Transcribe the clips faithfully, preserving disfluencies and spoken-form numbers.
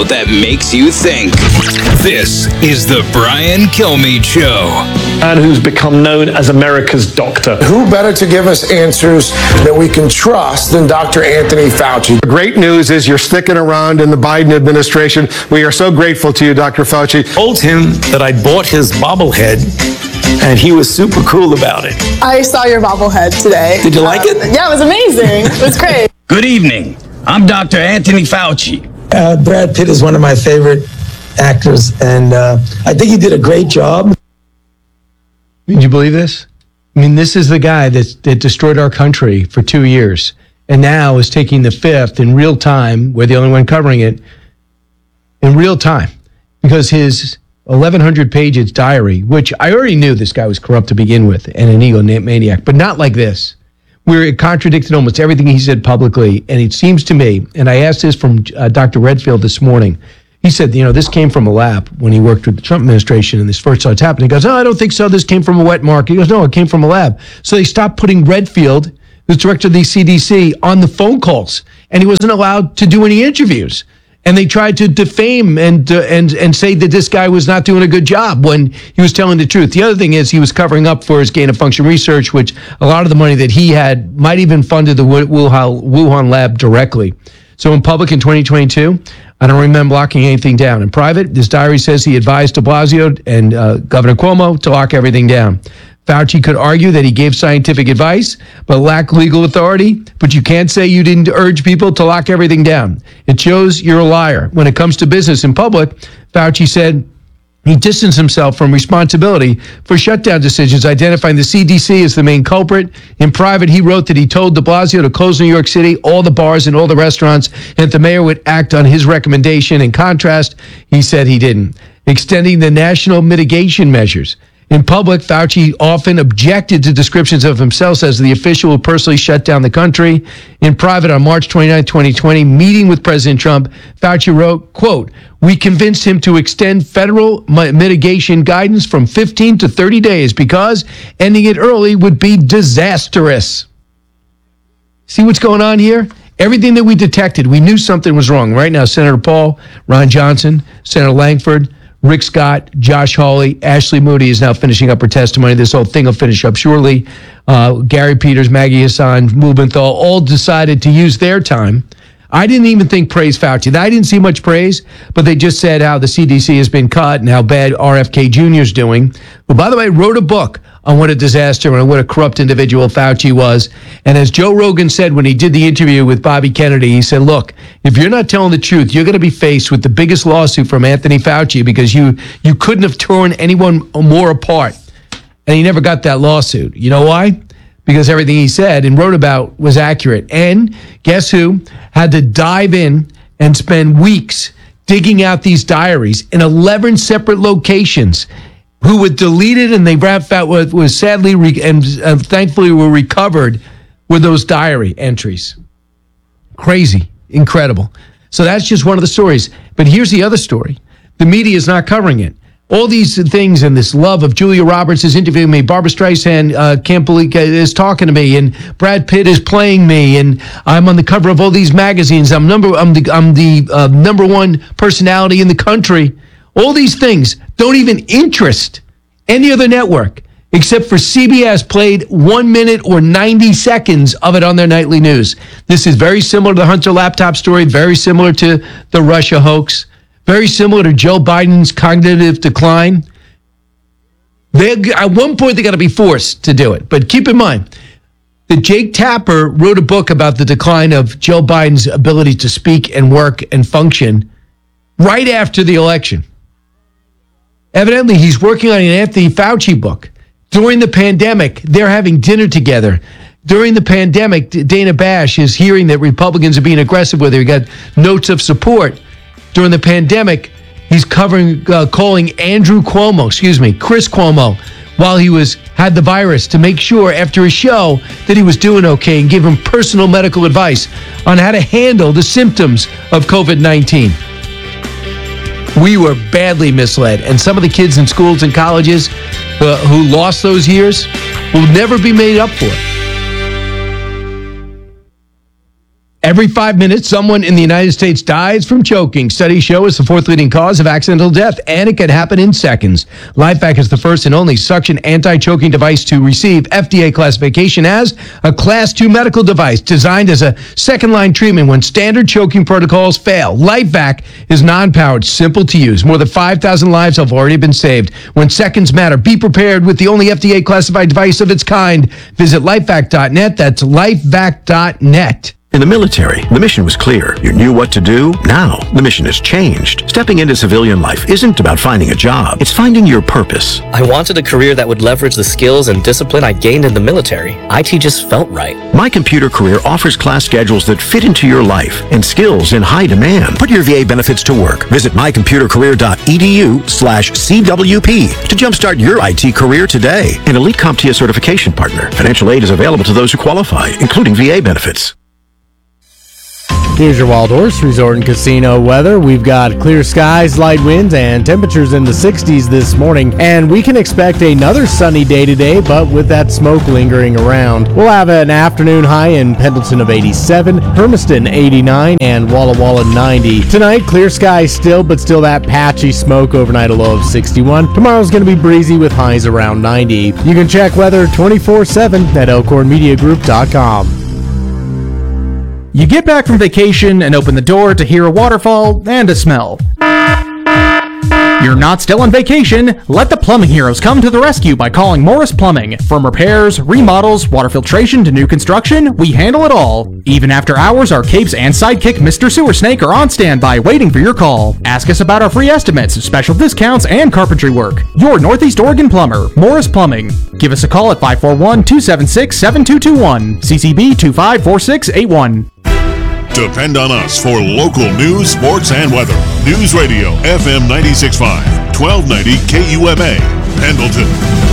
show that makes you think. This is the Brian Kilmeade Show. Man who's become known as America's doctor. Who better to give us answers that we can trust than Doctor Anthony Fauci? The great news is you're sticking around in the Biden administration. We are so grateful to you, Doctor Fauci. I told him that I bought his bobblehead, and he was super cool about it. I saw your bobblehead today. Did you like um, it? Yeah, it was amazing. It was great. Good evening. I'm Doctor Anthony Fauci. Uh, Brad Pitt is one of my favorite actors, and uh, I think he did a great job. Can you believe this? I mean, this is the guy that, that destroyed our country for two years and now is taking the fifth in real time. We're the only one covering it in real time because his eleven hundred pages diary, which I already knew this guy was corrupt to begin with and an egomaniac, but not like this, where it contradicted almost everything he said publicly. And it seems to me, and I asked this from uh, Doctor Redfield this morning, he said, you know, this came from a lab when he worked with the Trump administration and this first starts happening. He goes, oh, I don't think so. This came from a wet market. He goes, no, it came from a lab. So they stopped putting Redfield, who's director of the C D C, on the phone calls. And he wasn't allowed to do any interviews. And they tried to defame and uh, and and say that this guy was not doing a good job when he was telling the truth. The other thing is he was covering up for his gain-of-function research, which a lot of the money that he had might even funded the Wuhan, Wuhan lab directly. So in public in twenty twenty-two, I don't remember locking anything down. In private, this diary says he advised de Blasio and uh, Governor Cuomo to lock everything down. Fauci could argue that he gave scientific advice, but lacked legal authority. But you can't say you didn't urge people to lock everything down. It shows you're a liar. When it comes to business in public, Fauci said he distanced himself from responsibility for shutdown decisions, identifying the C D C as the main culprit. In private, he wrote that he told de Blasio to close New York City, all the bars and all the restaurants, and the mayor would act on his recommendation. In contrast, he said he didn't. Extending the national mitigation measures. In public, Fauci often objected to descriptions of himself as the official who personally shut down the country. In private, on March twenty-ninth, twenty twenty, meeting with President Trump, Fauci wrote, quote, we convinced him to extend federal mitigation guidance from fifteen to thirty days because ending it early would be disastrous. See what's going on here? Everything that we detected, we knew something was wrong. Right now, Senator Paul, Ron Johnson, Senator Langford, Rick Scott, Josh Hawley, Ashley Moody is now finishing up her testimony. This whole thing will finish up shortly. Uh, Gary Peters, Maggie Hassan, Mubenthal, all decided to use their time. I didn't even think praise Fauci. I didn't see much praise, but they just said how the C D C has been cut and how bad R F K Junior is doing. Who, by the way, wrote a book on what a disaster and what a corrupt individual Fauci was. And as Joe Rogan said when he did the interview with Bobby Kennedy, he said, look, if you're not telling the truth, you're going to be faced with the biggest lawsuit from Anthony Fauci because you you couldn't have torn anyone more apart. And he never got that lawsuit. You know why? Because everything he said and wrote about was accurate. And guess who had to dive in and spend weeks digging out these diaries in eleven separate locations, who were deleted and they wrapped out what was sadly re- and uh, thankfully were recovered with those diary entries. Crazy, incredible. So that's just one of the stories. But here's the other story. The media is not covering it. All these things and this love of Julia Roberts is interviewing me. Barbara Streisand uh, can't believe, uh, is talking to me, and Brad Pitt is playing me, and I'm on the cover of all these magazines. I'm number, I'm the, I'm the uh, number one personality in the country. All these things don't even interest any other network except for C B S played one minute or ninety seconds of it on their nightly news. This is very similar to the Hunter laptop story, very similar to the Russia hoax, very similar to Joe Biden's cognitive decline. They, at one point, they got to be forced to do it. But keep in mind that Jake Tapper wrote a book about the decline of Joe Biden's ability to speak and work and function right after the election. Evidently, he's working on an Anthony Fauci book. During the pandemic, they're having dinner together. During the pandemic, Dana Bash is hearing that Republicans are being aggressive with her. He got notes of support. During the pandemic, he's covering, uh, calling Andrew Cuomo, excuse me, Chris Cuomo, while he was had the virus to make sure after his show that he was doing okay and give him personal medical advice on how to handle the symptoms of COVID nineteen. We were badly misled, and some of the kids in schools and colleges uh, who lost those years will never be made up for. Every five minutes, someone in the United States dies from choking. Studies show it's the fourth leading cause of accidental death, and it can happen in seconds. LifeVac is the first and only suction anti-choking device to receive F D A classification as a Class two medical device designed as a second-line treatment when standard choking protocols fail. LifeVac is non-powered, simple to use. More than five thousand lives have already been saved. When seconds matter, be prepared with the only F D A-classified device of its kind. Visit lifevac dot net. That's lifevac dot net. In the military, the mission was clear. You knew what to do. Now, the mission has changed. Stepping into civilian life isn't about finding a job. It's finding your purpose. I wanted a career that would leverage the skills and discipline I gained in the military. I T just felt right. My Computer Career offers class schedules that fit into your life and skills in high demand. Put your V A benefits to work. Visit my computer career dot e d u slash C W P to jumpstart your I T career today. An Elite CompTIA certification partner. Financial aid is available to those who qualify, including V A benefits. Here's your Wild Horse Resort and Casino weather. We've got clear skies, light winds, and temperatures in the sixties this morning. And we can expect another sunny day today, but with that smoke lingering around. We'll have an afternoon high in Pendleton of eighty-seven, Hermiston eighty-nine, and Walla Walla ninety. Tonight, clear skies still, but still that patchy smoke overnight, a low of sixty-one. Tomorrow's going to be breezy with highs around ninety. You can check weather twenty-four seven at elkhorn media group dot com. You get back from vacation and open the door to hear a waterfall and a smell. You're not still on vacation. Let the plumbing heroes come to the rescue by calling Morris Plumbing. From repairs, remodels, water filtration to new construction, we handle it all. Even after hours, our capes and sidekick Mister Sewer Snake are on standby waiting for your call. Ask us about our free estimates, special discounts, and carpentry work. Your Northeast Oregon plumber, Morris Plumbing. Give us a call at five four one, two seven six, seven two two one, C C B two five four six eight one. Depend on us for local news, sports, and weather. News Radio, F M ninety-six point five, twelve ninety K U M A, Pendleton.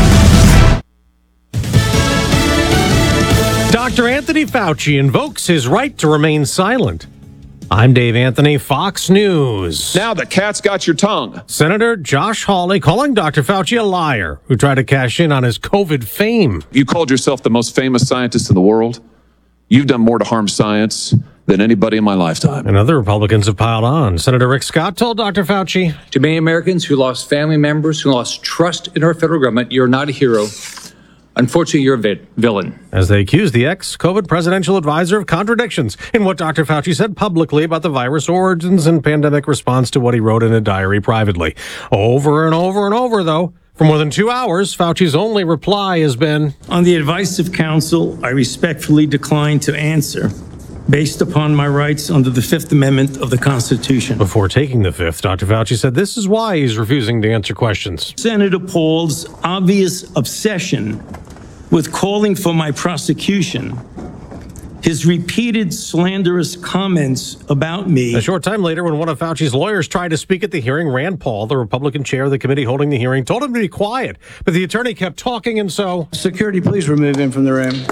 Doctor Anthony Fauci invokes his right to remain silent. I'm Dave Anthony, Fox News. Now the cat's got your tongue. Senator Josh Hawley calling Doctor Fauci a liar who tried to cash in on his COVID fame. You called yourself the most famous scientist in the world. You've done more to harm science than anybody in my lifetime. And other Republicans have piled on. Senator Rick Scott told Doctor Fauci, to many Americans who lost family members, who lost trust in our federal government, you're not a hero. Unfortunately, you're a vi- villain. As they accused the ex-COVID presidential advisor of contradictions in what Doctor Fauci said publicly about the virus origins and pandemic response to what he wrote in a diary privately. Over and over and over, though. For more than two hours, Fauci's only reply has been, on the advice of counsel, I respectfully decline to answer based upon my rights under the Fifth Amendment of the Constitution. Before taking the fifth, Doctor Fauci said this is why he's refusing to answer questions. Senator Paul's obvious obsession with calling for my prosecution, his repeated slanderous comments about me. A short time later, when one of Fauci's lawyers tried to speak at the hearing, Rand Paul, the Republican chair of the committee holding the hearing, told him to be quiet. But the attorney kept talking, and so... Security, please remove him from the room.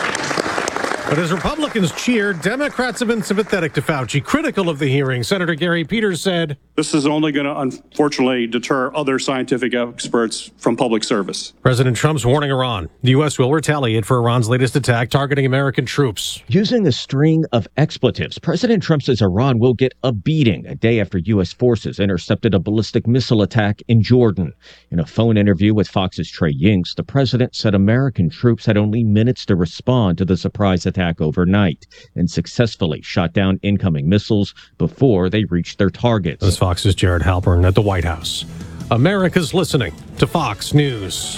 But as Republicans cheered, Democrats have been sympathetic to Fauci, critical of the hearing. Senator Gary Peters said, this is only going to, unfortunately, deter other scientific experts from public service. President Trump's warning Iran. The U S will retaliate for Iran's latest attack targeting American troops. Using a string of expletives, President Trump says Iran will get a beating a day after U S forces intercepted a ballistic missile attack in Jordan. In a phone interview with Fox's Trey Yingst, the president said American troops had only minutes to respond to the surprise attack overnight and successfully shot down incoming missiles before they reached their targets. This is Fox's Jared Halpern at the White House. America's listening to Fox News.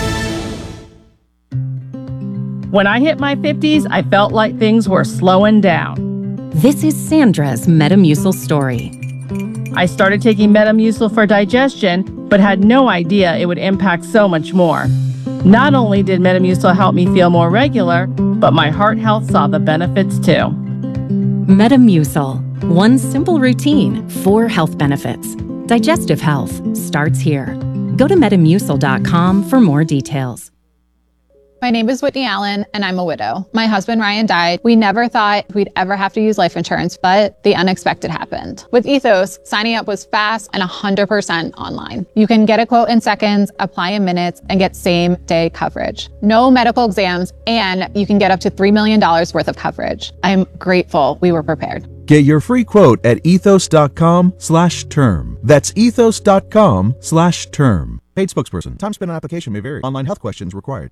When I hit my fifties, I felt like things were slowing down. This is Sandra's Metamucil story. I started taking Metamucil for digestion, but had no idea it would impact so much more. Not only did Metamucil help me feel more regular, but my heart health saw the benefits too. Metamucil. One simple routine, four health benefits. Digestive health starts here. Go to metamucil dot com for more details. My name is Whitney Allen, and I'm a widow. My husband, Ryan, died. We never thought we'd ever have to use life insurance, but the unexpected happened. With Ethos, signing up was fast and one hundred percent online. You can get a quote in seconds, apply in minutes, and get same-day coverage. No medical exams, and you can get up to three million dollars worth of coverage. I'm grateful we were prepared. Get your free quote at ethos.com slash term. That's ethos.com slash term. Paid spokesperson. Time spent on application may vary. Online health questions required.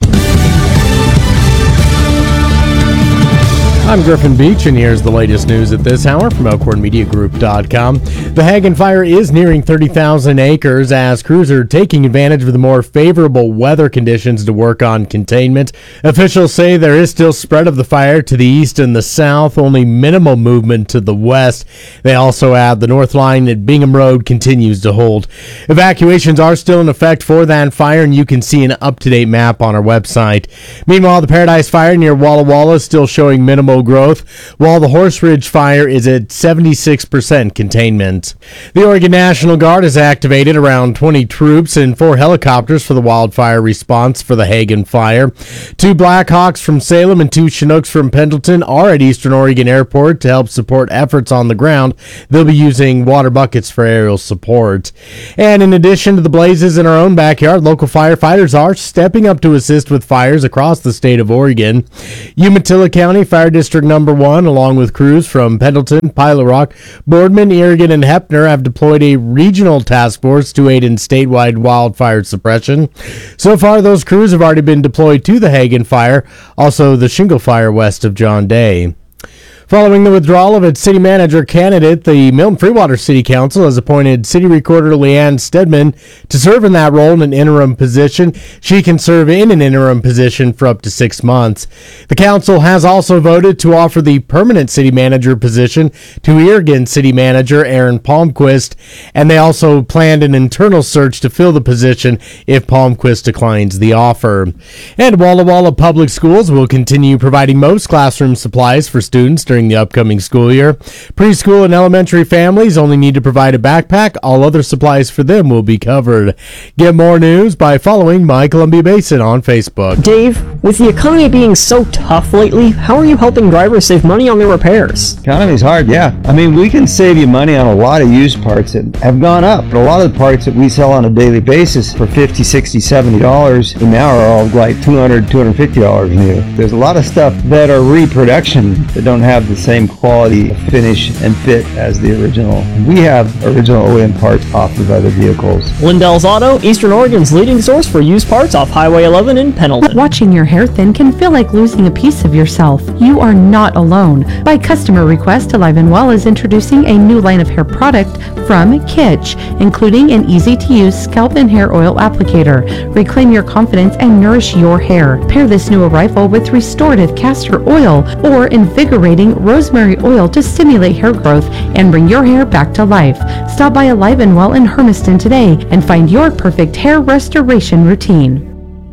I'm Griffin Beach, and here's the latest news at this hour from Elkhorn Media Group dot com. The Hagen Fire is nearing thirty thousand acres as crews are taking advantage of the more favorable weather conditions to work on containment. Officials say there is still spread of the fire to the east and the south, only minimal movement to the west. They also add the north line at Bingham Road continues to hold. Evacuations are still in effect for that fire, and you can see an up-to-date map on our website. Meanwhile, the Paradise Fire near Walla Walla is still showing minimal growth, while the Horse Ridge Fire is at seventy-six percent containment. The Oregon National Guard has activated around twenty troops and four helicopters for the wildfire response for the Hagen Fire. Two Blackhawks from Salem and two Chinooks from Pendleton are at Eastern Oregon Airport to help support efforts on the ground. They'll be using water buckets for aerial support. And in addition to the blazes in our own backyard, local firefighters are stepping up to assist with fires across the state of Oregon. Umatilla County Fire District Number One, along with crews from Pendleton, Pilot Rock, Boardman, Irrigan, and Heppner, have deployed a regional task force to aid in statewide wildfire suppression. So far, those crews have already been deployed to the Hagen Fire, also the Shingle Fire west of John Day. Following the withdrawal of its city manager candidate, the Milton-Freewater City Council has appointed City Recorder Leanne Stedman to serve in that role in an interim position. She can serve in an interim position for up to six months. The council has also voted to offer the permanent city manager position to Irrigan City Manager Aaron Palmquist, and they also planned an internal search to fill the position if Palmquist declines the offer. And Walla Walla Public Schools will continue providing most classroom supplies for students during the upcoming school year. Preschool and elementary families only need to provide a backpack. All other supplies for them will be covered. Get more news by following My Columbia Basin on Facebook. Dave, with the economy being so tough lately, how are you helping drivers save money on their repairs? Economy's hard, yeah. I mean, we can save you money on a lot of used parts that have gone up. But a lot of the parts that we sell on a daily basis for fifty dollars, sixty dollars, seventy dollars, and now are all like two hundred dollars, two hundred fifty dollars new. There's a lot of stuff that are reproduction that don't have the same quality of finish and fit as the original. We have original O E M parts off of other vehicles. Lindell's Auto, Eastern Oregon's leading source for used parts off Highway eleven in Pendleton. Watching your hair thin can feel like losing a piece of yourself. You are not alone. By customer request, Alive and Well is introducing a new line of hair product from Kitsch, including an easy-to-use scalp and hair oil applicator. Reclaim your confidence and nourish your hair. Pair this new arrival with restorative castor oil or invigorating rosemary oil to stimulate hair growth and bring your hair back to life. Stop by Alive and Well in Hermiston today and find your perfect hair restoration routine.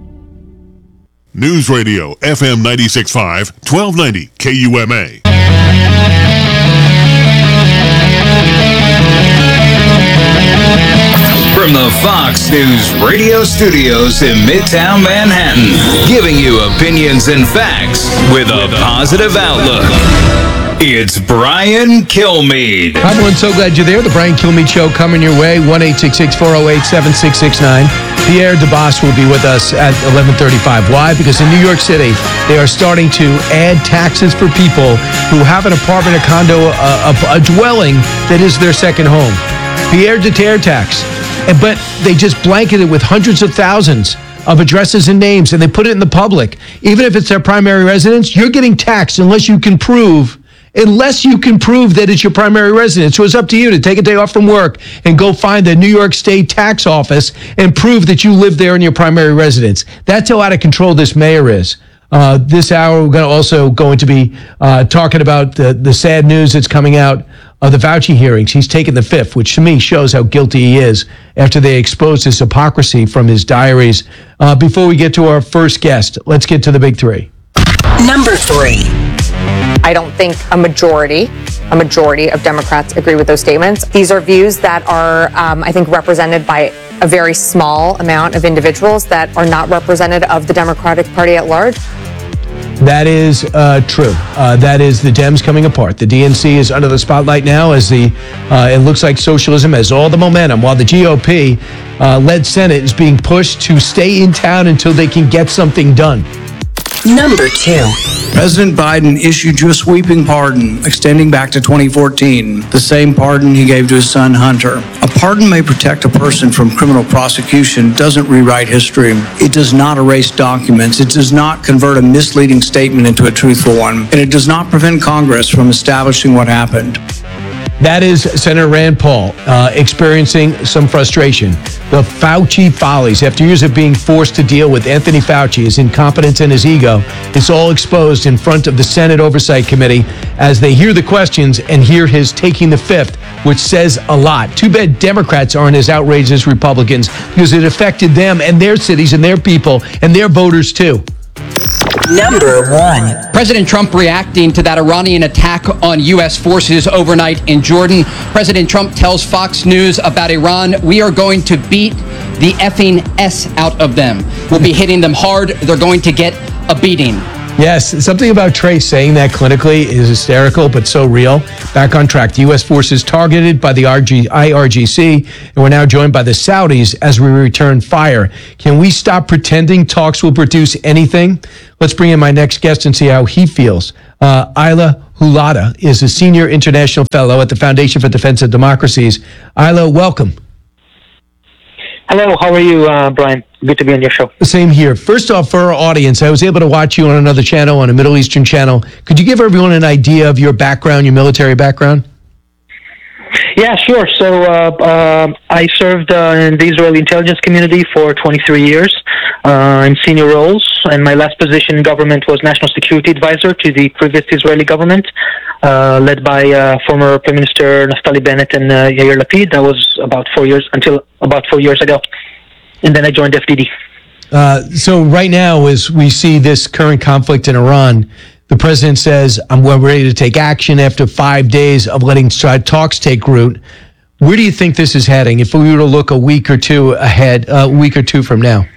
News Radio F M ninety-six point five, twelve ninety K U M A. From the Fox News radio studios in Midtown Manhattan, giving you opinions and facts with a positive outlook. It's Brian Kilmeade. Hi, everyone. So glad you're there. The Brian Kilmeade Show coming your way. one eight six six, four oh eight, seven six six nine. Pierre DeBoss will be with us at eleven thirty-five. Why? Because in New York City, they are starting to add taxes for people who have an apartment, a condo, a, a, a dwelling that is their second home. Pierre de Terre tax. And, but they just blanket it with hundreds of thousands of addresses and names, and they put it in the public. Even if it's their primary residence, you're getting taxed unless you can prove Unless you can prove that it's your primary residence. So it's up to you to take a day off from work and go find the New York State tax office and prove that you live there in your primary residence. That's how out of control this mayor is. Uh, this hour, we're going to also going to be uh, talking about the, the sad news that's coming out of the Fauci hearings. He's taken the fifth, which to me shows how guilty he is after they exposed his hypocrisy from his diaries. Uh, before we get to our first guest, let's get to the big three. Number three. I don't think a majority, a majority of Democrats agree with those statements. These are views that are, um, I think, represented by a very small amount of individuals that are not representative of the Democratic Party at large. That is uh, true. Uh, that is the Dems coming apart. The D N C is under the spotlight now as the uh, it looks like socialism has all the momentum, while the G O P uh, led Senate is being pushed to stay in town until they can get something done. Number two. President Biden issued you a sweeping pardon extending back to twenty fourteen, the same pardon he gave to his son Hunter. A pardon may protect a person from criminal prosecution, doesn't rewrite history. It does not erase documents. It does not convert a misleading statement into a truthful one. And it does not prevent Congress from establishing what happened. That is Senator Rand Paul uh, experiencing some frustration. The Fauci follies, after years of being forced to deal with Anthony Fauci, his incompetence and his ego, it's all exposed in front of the Senate Oversight Committee as they hear the questions and hear his taking the fifth, which says a lot. Too bad Democrats aren't as outraged as Republicans, because it affected them and their cities and their people and their voters too. Number one. President Trump reacting to that Iranian attack on U S forces overnight in Jordan. President Trump tells Fox News about Iran, we are going to beat the effing S out of them. We'll be hitting them hard. They're going to get a beating. Yes, something about Trey saying that clinically is hysterical, but so real. Back on track. The U S forces targeted by the I R G C, and we're now joined by the Saudis as we return fire. Can we stop pretending talks will produce anything? Let's bring in my next guest and see how he feels. Uh, Ayla Hulata is a senior international fellow at the Foundation for Defense of Democracies. Ayla, welcome. Hello, how are you, uh, Brian? Good to be on your show. Same here. First off, for our audience, I was able to watch you on another channel, on a Middle Eastern channel. Could you give everyone an idea of your background, your military background? Yeah, sure. So uh, uh, I served uh, in the Israeli intelligence community for twenty-three years uh, in senior roles, and my last position in government was National Security Advisor to the previous Israeli government, uh, led by uh, former Prime Minister Naftali Bennett and uh, Yair Lapid. That was about four years, until about four years ago. And then I joined F D D. Uh, so right now, as we see this current conflict in Iran, the president says, I'm ready to take action after five days of letting talks take root. Where do you think this is heading if we were to look a week or two ahead, a week or two from now?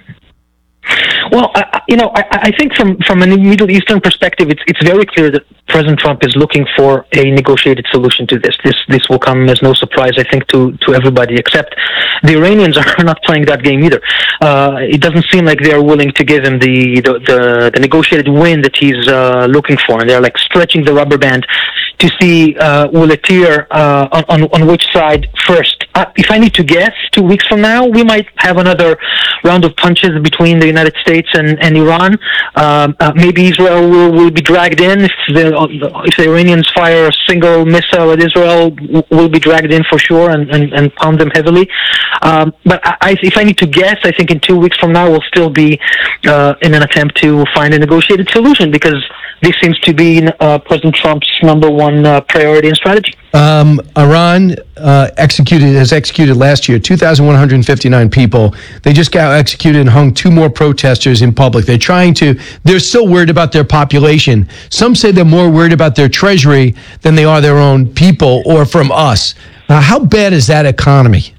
Well, I, you know, I, I think from, from a Middle Eastern perspective, it's it's very clear that President Trump is looking for a negotiated solution to this. This this will come as no surprise, I think, to, to everybody, except the Iranians are not playing that game either. Uh, it doesn't seem like they are willing to give him the the, the, the negotiated win that he's uh, looking for, and they're like stretching the rubber band to see uh, will it tear uh, on, on on which side first. Uh, if I need to guess, two weeks from now, we might have another round of punches between the United States and, and Iran. Um, uh, maybe Israel will, will be dragged in. If the, if the Iranians fire a single missile at Israel, will be dragged in for sure and, and, and pound them heavily. Um, but I, if I need to guess, I think in two weeks from now, we'll still be uh, in an attempt to find a negotiated solution, because this seems to be uh, President Trump's number one uh, priority and strategy. Um, Iran uh, executed has executed last year two thousand one hundred fifty-nine people. They just got executed and hung two more protesters in public. They're trying to, they're still worried about their population. Some say they're more worried about their treasury than they are their own people or from us. Uh, how bad is that economy?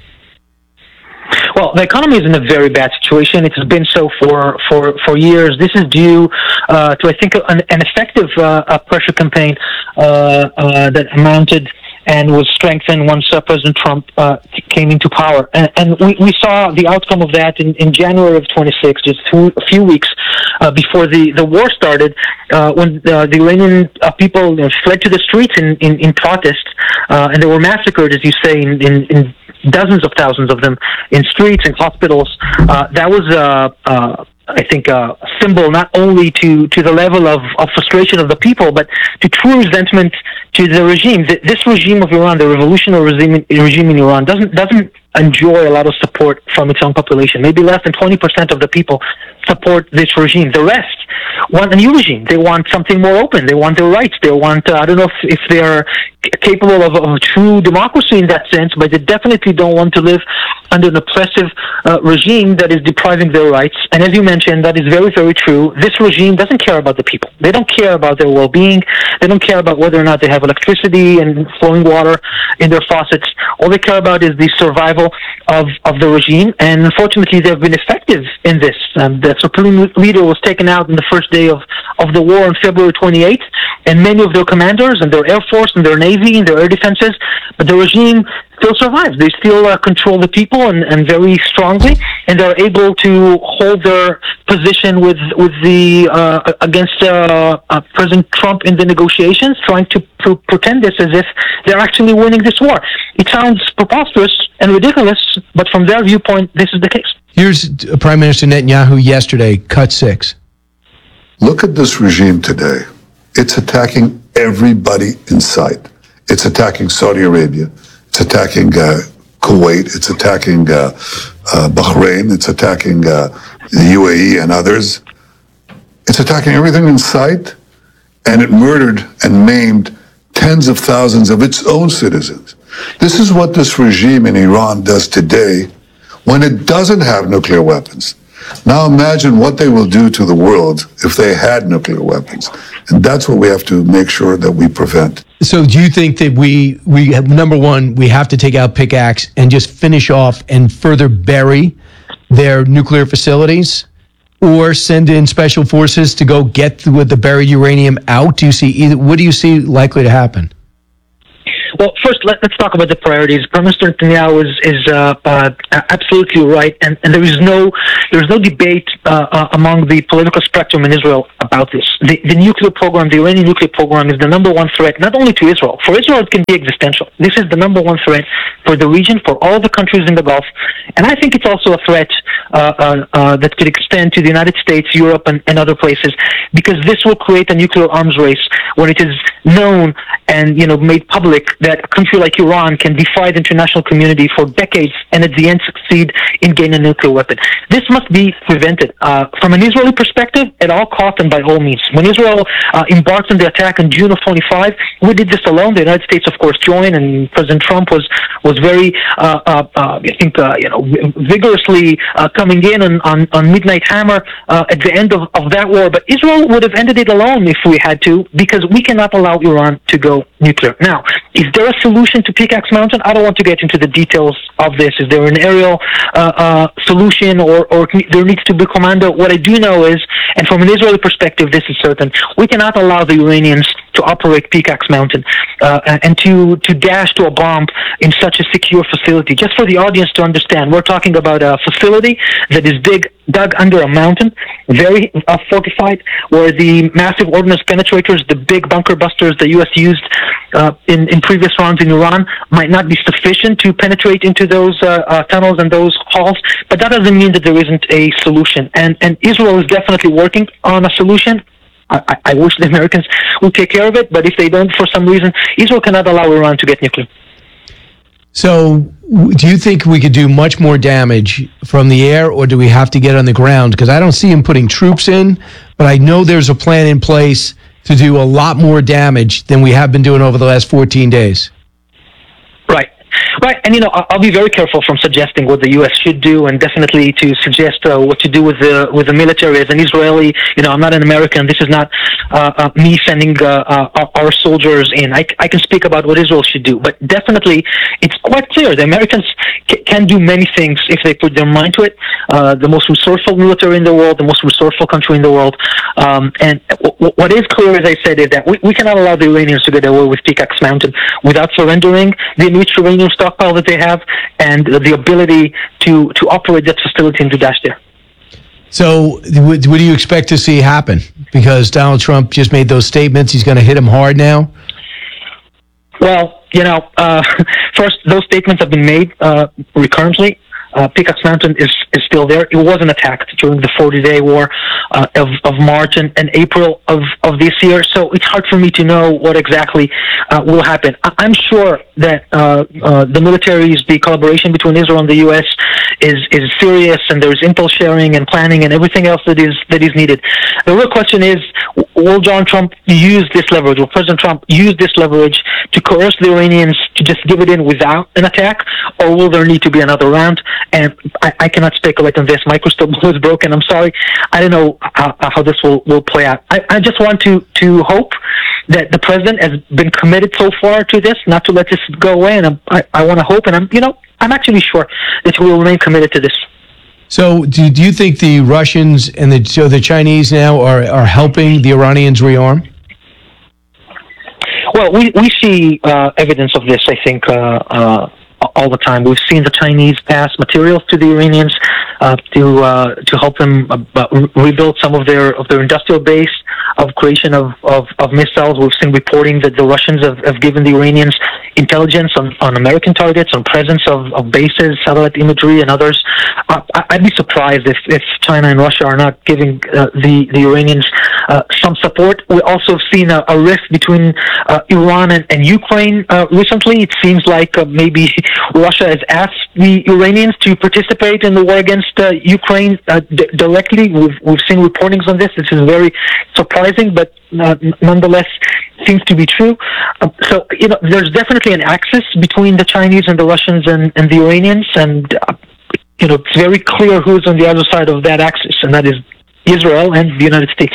Well, the economy is in a very bad situation. It's been so for, for, for years. This is due uh, to, I think, an, an effective uh, pressure campaign uh, uh, that amounted and was strengthened once uh, President Trump uh, came into power. And, and we, we saw the outcome of that in, in January of twenty-six, just two, a few weeks uh, before the, the war started, uh, when uh, the Iranian uh, people you know, fled to the streets in, in, in protest, uh, and they were massacred, as you say, in, in, in dozens of thousands of them in streets and hospitals. Uh, that was, uh, uh, I think, uh, a symbol not only to, to the level of, of frustration of the people, but to true resentment to the regime. This regime of Iran, the revolutionary regime, regime in Iran, doesn't doesn't enjoy a lot of support from its own population. Maybe less than twenty percent of the people support this regime. The rest want a new regime. They want something more open. They want their rights. They want, uh, I don't know if, if they're c- capable of, of a true democracy in that sense, but they definitely don't want to live under an oppressive uh, regime that is depriving their rights. And as you mentioned, that is very, very true. This regime doesn't care about the people. They don't care about their well-being. They don't care about whether or not they have electricity and flowing water in their faucets. All they care about is the survival of, of the regime. And unfortunately, they've been effective in this. Um, the supreme leader was taken out in the first day of, of the war on February twenty-eighth, and many of their commanders and their air force and their navy and their air defenses, but the regime still survives. They still uh, control the people and, and very strongly, and they're able to hold their position with with the uh, against uh, uh, President Trump in the negotiations, trying to pr- pretend this as if they're actually winning this war. It sounds preposterous and ridiculous, but from their viewpoint, this is the case. Here's Prime Minister Netanyahu yesterday, cut six. Look at this regime today. It's attacking everybody in sight. It's attacking Saudi Arabia. It's attacking uh, Kuwait. It's attacking uh, uh, Bahrain. It's attacking uh, the U A E and others. It's attacking everything in sight, and it murdered and maimed tens of thousands of its own citizens. This is what this regime in Iran does today when it doesn't have nuclear weapons. Now imagine what they will do to the world if they had nuclear weapons. And that's what we have to make sure that we prevent. So do you think that we, we have, number one, we have to take out pickaxe and just finish off and further bury their nuclear facilities, or send in special forces to go get the, the buried uranium out? Do you see either? What do you see likely to happen? Well, first, let, let's talk about the priorities. Prime Minister Netanyahu is, is uh, uh, absolutely right, and, and there is no there is no debate uh, uh, among the political spectrum in Israel about this. The, the nuclear program, the Iranian nuclear program, is the number one threat, not only to Israel. For Israel, it can be existential. This is the number one threat for the region, for all the countries in the Gulf, and I think it's also a threat uh, uh, uh, that could extend to the United States, Europe, and, and other places, because this will create a nuclear arms race when it is known and you know made public that a country like Iran can defy the international community for decades and at the end succeed in gaining a nuclear weapon. This must be prevented. Uh, from an Israeli perspective, at all costs and by all means. When Israel uh, embarked on the attack in June of twenty-five, we did this alone. The United States, of course, joined, and President Trump was was very, uh, uh, uh, I think, uh, you know, vigorously uh, coming in on, on, on Midnight Hammer uh, at the end of, of that war. But Israel would have ended it alone if we had to, because we cannot allow Iran to go nuclear. Now, is there a solution to Pickaxe Mountain? I don't want to get into the details of this. Is there an aerial uh, uh, solution, or, or there needs to be commando? What I do know is, and from an Israeli perspective, this is certain, we cannot allow the Iranians to operate Pickaxe Mountain uh, and to, to dash to a bomb in such a secure facility. Just for the audience to understand, we're talking about a facility that is dig, dug under a mountain, very uh, fortified, where the massive ordnance penetrators, the big bunker busters the U S used uh, in, in previous rounds in Iran, might not be sufficient to penetrate into those uh, uh, tunnels and those halls, but that doesn't mean that there isn't a solution. And, and Israel is definitely working on a solution. I, I wish the Americans would take care of it, but if they don't, for some reason, Israel cannot allow Iran to get nuclear. So do you think we could do much more damage from the air, or do we have to get on the ground? Because I don't see him putting troops in, but I know there's a plan in place to do a lot more damage than we have been doing over the last fourteen days. Right. Right, and you know, I'll be very careful from suggesting what the U S should do, and definitely to suggest uh, what to do with the with the military. As an Israeli, you know, I'm not an American. This is not uh, uh, me sending uh, uh, our soldiers in. I, I can speak about what Israel should do, but definitely, it's quite clear the Americans c- can do many things if they put their mind to it. Uh, the most resourceful military in the world, the most resourceful country in the world, um, and w- what is clear, as I said, is that we, we cannot allow the Iranians to get away with Pickaxe Mountain without surrendering the enriched uranium stockpile that they have and the ability to, to operate that facility and to dash there. So what, what do you expect to see happen? Because Donald Trump just made those statements. He's going to hit him hard now. Well, you know, uh, first, those statements have been made uh, recurrently. Uh, Pickaxe Mountain is, is still there. It wasn't attacked during the forty-day war uh, of, of March and, and April of, of this year, so it's hard for me to know what exactly uh, will happen. I- I'm sure that uh, uh, the militaries, the collaboration between Israel and the U S is is serious, and there's intel sharing and planning and everything else that is that is needed. The real question is, will John Trump use this leverage, will President Trump use this leverage to coerce the Iranians to just give it in without an attack, or will there need to be another round? And I, I cannot speculate on this. My crystal ball is broken. I'm sorry. I don't know how, how this will, will play out. I, I just want to, to hope that the president has been committed so far to this, not to let this go away. And I'm, I, I want to hope, and I'm, you know, I'm actually sure that he will remain committed to this. So, do, do you think the Russians and the so the Chinese now are, are helping the Iranians rearm? Well, we we see uh, evidence of this, I think, uh, uh, all the time. We've seen the Chinese pass materials to the Iranians uh, to uh, to help them uh, rebuild some of their of their industrial base of creation of, of, of missiles. We've seen reporting that the Russians have, have given the Iranians intelligence on, on American targets, on presence of, of bases, satellite imagery, and others. Uh, I'd be surprised if, if China and Russia are not giving uh, the, the Iranians uh, some support. We also have seen a, a rift between uh, Iran and, and Ukraine uh, recently. It seems like uh, maybe Russia has asked the Iranians to participate in the war against uh, Ukraine uh, d- directly. We've, we've seen reportings on this. This is very surprising, but uh, nonetheless seems to be true. Uh, so, you know, there's definitely an axis between the Chinese and the Russians and, and the Iranians, and, uh, you know, it's very clear who's on the other side of that axis, and that is Israel and the United States.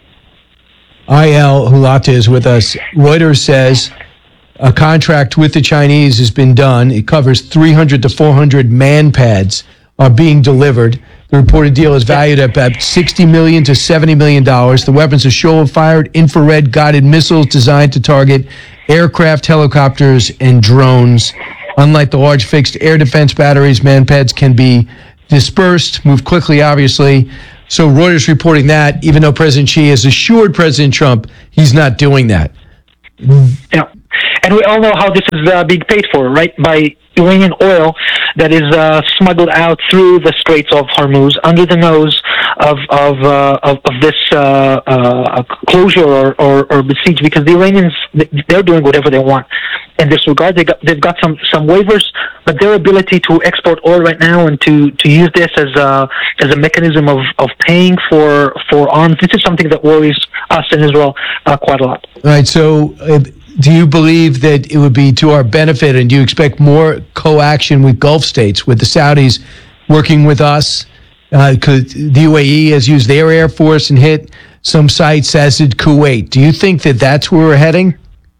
Eyal Hulata is with us. Reuters says a contract with the Chinese has been done. It covers three hundred to four hundred man pads are being delivered. The reported deal is valued at about sixty million dollars to seventy million dollars. The weapons are shoulder-fired infrared guided missiles designed to target aircraft, helicopters, and drones. Unlike the large fixed air defense batteries, manpads can be dispersed, move quickly, obviously. So Reuters reporting that, even though President Xi has assured President Trump he's not doing that. Yeah. And we all know how this is uh, being paid for, right? By Iranian oil that is uh, smuggled out through the Straits of Hormuz under the nose of of uh, of, of this uh, uh, closure or, or, or besiege, because the Iranians, they're doing whatever they want in this regard. They got, they've got some, some waivers, but their ability to export oil right now and to, to use this as a as a mechanism of, of paying for for arms, this is something that worries us in Israel uh, quite a lot. All right, so uh, do you believe that it would be to our benefit, and do you expect more co-action with Gulf states, with the Saudis working with us? Because uh, the U A E has used their Air Force and hit some sites, as did Kuwait. Do you think that that's where we're heading?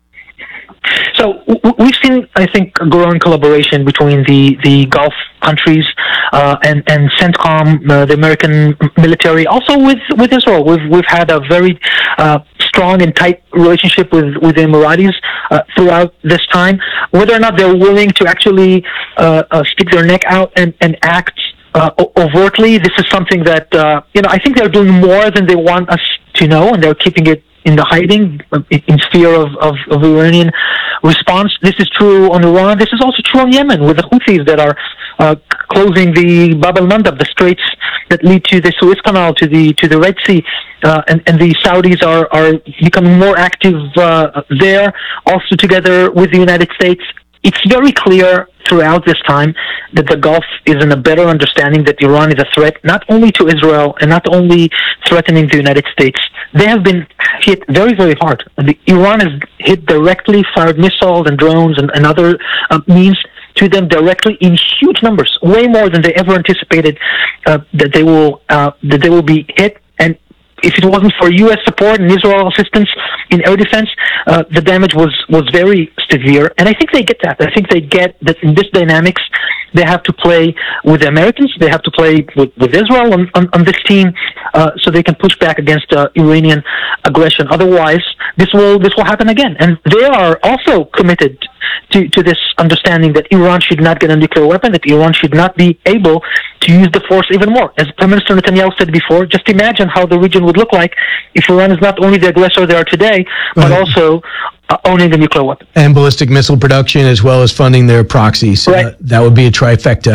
So w- we've seen, I think, a growing collaboration between the, the Gulf countries uh, and and CENTCOM, uh, the American military, also with, with Israel. We've we've had a very uh, strong and tight relationship with with the Emiratis uh, throughout this time. Whether or not they're willing to actually uh, uh, stick their neck out and and act uh, overtly, this is something that uh, you know I think they're doing more than they want us to know, and they're keeping it in the hiding, in fear of, of, of Iranian response. This is true on Iran. This is also true on Yemen with the Houthis that are uh, closing the Bab al-Mandab, the straits that lead to the Suez Canal, to the to the Red Sea, uh, and and the Saudis are are becoming more active uh, there, also together with the United States. It's very clear throughout this time that the Gulf is in a better understanding that Iran is a threat, not only to Israel and not only threatening the United States. They have been hit very, very hard. The, Iran has hit directly, fired missiles and drones and, and other uh, means to them directly in huge numbers, way more than they ever anticipated uh, that they will uh, that they will be hit. And if it wasn't for U S support and Israel assistance in air defense, uh, the damage was, was very severe. And I think they get that. I think they get that in this dynamics, they have to play with the Americans. They have to play with, with Israel on, on, on this team uh, so they can push back against uh, Iranian aggression. Otherwise, this will this will happen again. And they are also committed to, to this understanding that Iran should not get a nuclear weapon, that Iran should not be able to use the force even more. As Prime Minister Netanyahu said before, just imagine how the region would look like if Iran is not only the aggressor they are today, but right. also uh, owning the nuclear weapon. And ballistic missile production, as well as funding their proxies. Right. Uh, that would be a trifecta.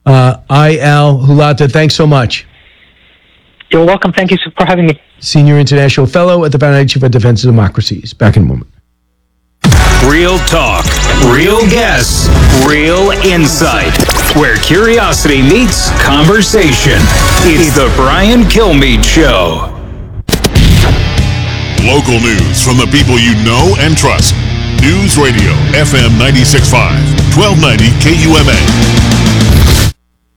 Uh, I L Hulata, thanks so much. You're welcome. Thank you for having me. Senior International Fellow at the Foundation for Defense of Democracies. Back in a moment. Real talk, real guests, real insight. Where curiosity meets conversation. It's the Brian Kilmeade Show. Local news from the people you know and trust. News Radio, F M ninety-six point five, twelve ninety K U M A.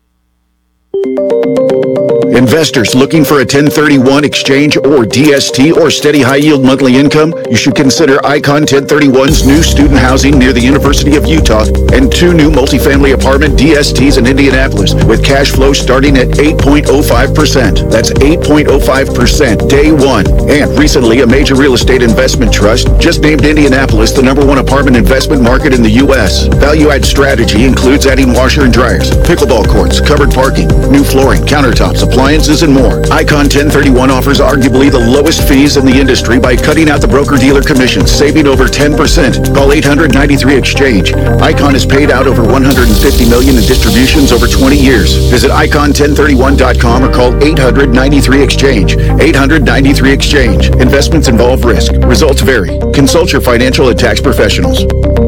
Investors looking for a ten thirty-one exchange or D S T or steady high-yield monthly income? You should consider Icon ten thirty-one's new student housing near the University of Utah and two new multifamily apartment D S Ts in Indianapolis with cash flow starting at eight point oh five percent. That's eight point oh five percent day one. And recently, a major real estate investment trust just named Indianapolis the number one apartment investment market in the U S. Value-add strategy includes adding washer and dryers, pickleball courts, covered parking, new flooring, countertops, appliances, and more. Icon ten thirty-one offers arguably the lowest fees in the industry by cutting out the broker-dealer commissions, saving over ten percent. Call eight hundred ninety-three exchange. Icon has paid out over one hundred fifty million dollars in distributions over twenty years. Visit icon ten thirty-one dot com or call eight hundred ninety-three exchange. eight hundred ninety-three exchange. Investments involve risk. Results vary. Consult your financial and tax professionals.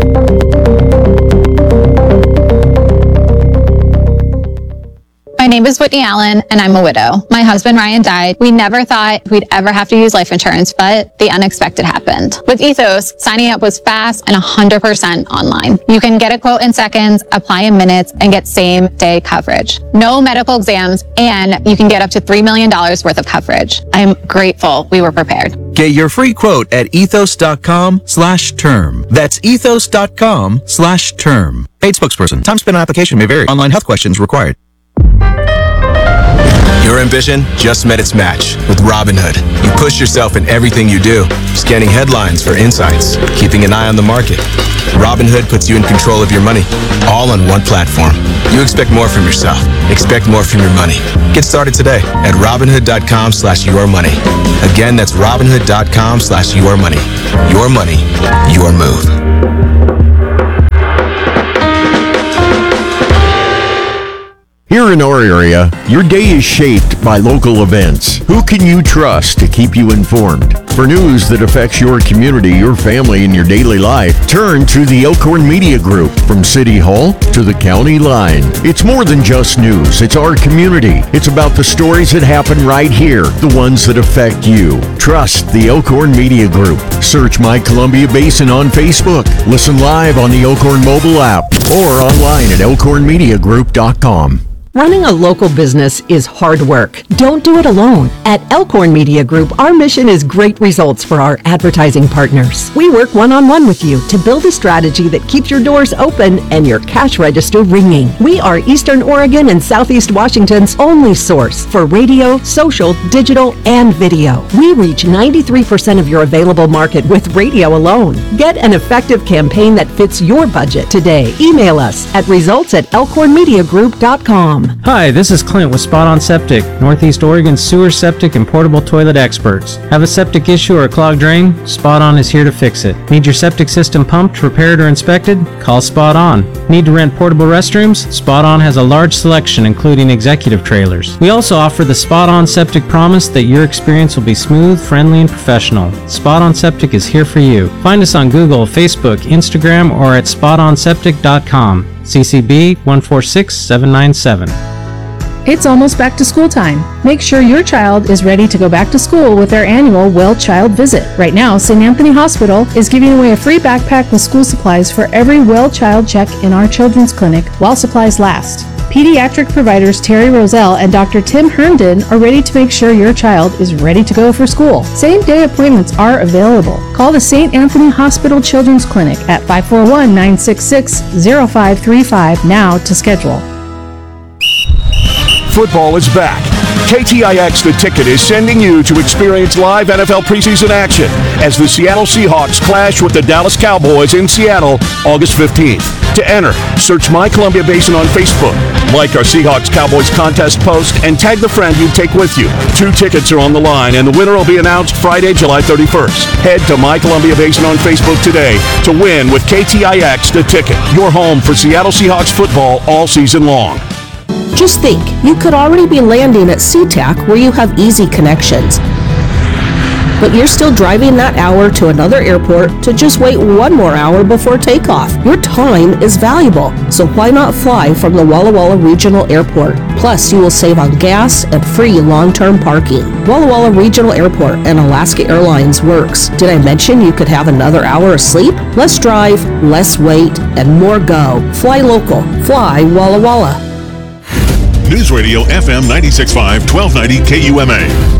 My name is Whitney Allen, and I'm a widow. My husband, Ryan, died. We never thought we'd ever have to use life insurance, but the unexpected happened. With Ethos, signing up was fast and one hundred percent online. You can get a quote in seconds, apply in minutes, and get same-day coverage. No medical exams, and you can get up to three million dollars worth of coverage. I'm grateful we were prepared. Get your free quote at ethos.com slash term. That's ethos.com slash term. Paid spokesperson. Time spent on application may vary. Online health questions required. Your ambition just met its match with Robinhood. You push yourself in everything you do, scanning headlines for insights, keeping an eye on the market. Robinhood puts you in control of your money, all on one platform. You expect more from yourself. Expect more from your money. Get started today at Robinhood.com slash your money. Again, that's Robinhood.com slash your money. Your money, your move. Here in our area, your day is shaped by local events. Who can you trust to keep you informed? For news that affects your community, your family, and your daily life, turn to the Elkhorn Media Group. From City Hall to the county line. It's more than just news. It's our community. It's about the stories that happen right here, the ones that affect you. Trust the Elkhorn Media Group. Search My Columbia Basin on Facebook. Listen live on the Elkhorn mobile app or online at elkhorn media group dot com. Running a local business is hard work. Don't do it alone. At Elkhorn Media Group, our mission is great results for our advertising partners. We work one-on-one with you to build a strategy that keeps your doors open and your cash register ringing. We are Eastern Oregon and Southeast Washington's only source for radio, social, digital, and video. We reach ninety-three percent of your available market with radio alone. Get an effective campaign that fits your budget today. Email us at results at elkhorn media group dot com. Hi, this is Clint with Spot On Septic, Northeast Oregon's sewer, septic, and portable toilet experts. Have a septic issue or a clogged drain? Spot On is here to fix it. Need your septic system pumped, repaired, or inspected? Call Spot On. Need to rent portable restrooms? Spot On has a large selection, including executive trailers. We also offer the Spot On Septic promise that your experience will be smooth, friendly, and professional. Spot On Septic is here for you. Find us on Google, Facebook, Instagram, or at spot on septic dot com. C C B one four six seven nine seven. It's almost back to school time. Make sure your child is ready to go back to school with their annual Well Child Visit. Right now, Saint Anthony Hospital is giving away a free backpack with school supplies for every Well Child check in our children's clinic while supplies last. Pediatric providers Terry Roselle and Doctor Tim Herndon are ready to make sure your child is ready to go for school. Same-day appointments are available. Call the Saint Anthony Hospital Children's Clinic at five four one, nine six six, zero five three five now to schedule. Football is back. K T I X The Ticket is sending you to experience live N F L preseason action as the Seattle Seahawks clash with the Dallas Cowboys in Seattle August fifteenth. To enter, search My Columbia Basin on Facebook, like our Seahawks Cowboys contest post, and tag the friend you take with you. Two tickets are on the line, and the winner will be announced Friday, July thirty-first. Head to My Columbia Basin on Facebook today to win with K T I X The Ticket, your home for Seattle Seahawks football all season long. Just think, you could already be landing at SeaTac where you have easy connections. But you're still driving that hour to another airport to just wait one more hour before takeoff. Your time is valuable, so why not fly from the Walla Walla Regional Airport? Plus, you will save on gas and free long-term parking. Walla Walla Regional Airport and Alaska Airlines works. Did I mention you could have another hour of sleep? Less drive, less wait, and more go. Fly local. Fly Walla Walla. News Radio F M ninety-six point five, twelve ninety K U M A.